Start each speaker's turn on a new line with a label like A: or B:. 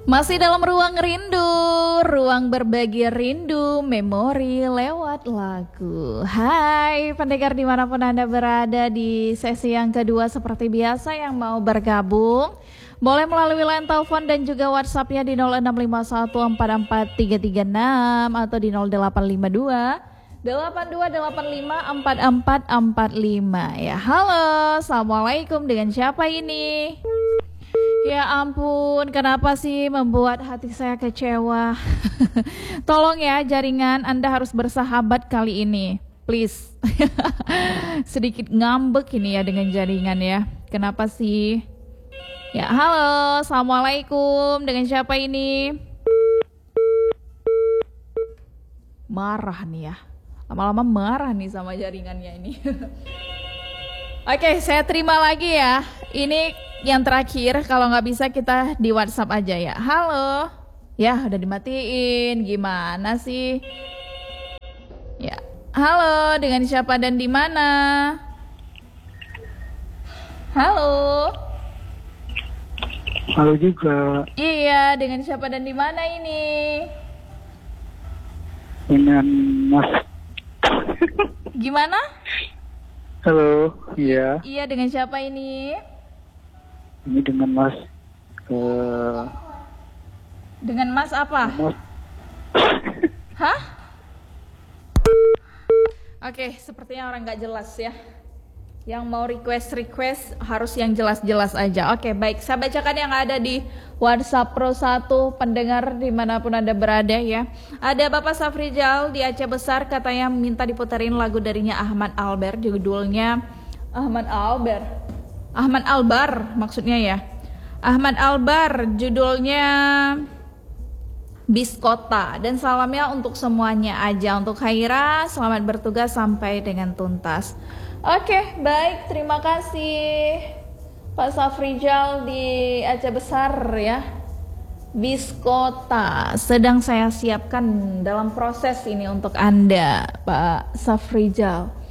A: Masih dalam ruang rindu, ruang berbagi rindu, memori lewat lagu. Hai pendengar dimanapun Anda berada di sesi yang kedua seperti biasa yang mau bergabung. Boleh melalui line telepon dan juga WhatsApp-nya di 0651443336 atau di 0852 82854445 ya. Halo, assalamualaikum, dengan siapa ini? Ya ampun, kenapa sih membuat hati saya kecewa? Tolong ya jaringan, Anda harus bersahabat kali ini, please. Sedikit ngambek ini ya dengan jaringan ya. Kenapa sih? Ya halo, assalamualaikum, dengan siapa ini? Marah nih ya, lama-lama marah nih sama jaringannya ini. Oke, saya terima lagi ya. Ini yang terakhir, kalau nggak bisa kita di WhatsApp aja ya. Halo, ya udah dimatiin, gimana sih? Ya, halo, dengan siapa dan di mana? Halo.
B: Halo juga.
A: Iya, dengan siapa dan di mana ini?
B: Dengan Mas.
A: Gimana?
B: Halo, iya.
A: Iya, dengan siapa ini?
B: Ini dengan Mas.
A: Dengan Mas apa?
B: Mas.
A: Hah? Oke, sepertinya orang nggak jelas ya. Yang mau request harus yang jelas-jelas aja. Oke, baik. Saya bacakan yang ada di WhatsApp Pro 1 pendengar dimanapun Anda berada ya. Ada Bapak Safrijal di Aceh Besar, katanya minta diputerin lagu darinya Ahmad Albar. Judulnya Ahmad Albar maksudnya ya. Ahmad Albar, judulnya Bis Kota. Dan salamnya untuk semuanya aja. Untuk Khaira, selamat bertugas sampai dengan tuntas. Oke, baik, terima kasih Pak Safrijal di Aceh Besar ya. Bis Kota sedang saya siapkan dalam proses ini untuk Anda, Pak Safrijal.